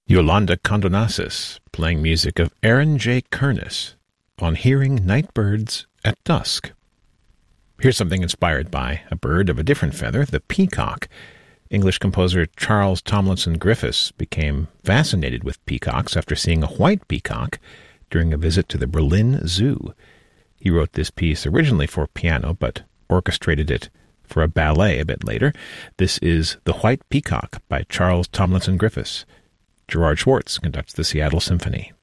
Yolanda Condonassis playing music of Aaron J. Kernis on Hearing Night Birds at Dusk. Here's something inspired by a bird of a different feather, the peacock. English composer Charles Tomlinson Griffiths became fascinated with peacocks after seeing a white peacock during a visit to the Berlin Zoo. He wrote this piece originally for piano, but orchestrated it for a ballet a bit later. This is The White Peacock by Charles Tomlinson Griffiths. Gerard Schwartz conducts the Seattle Symphony.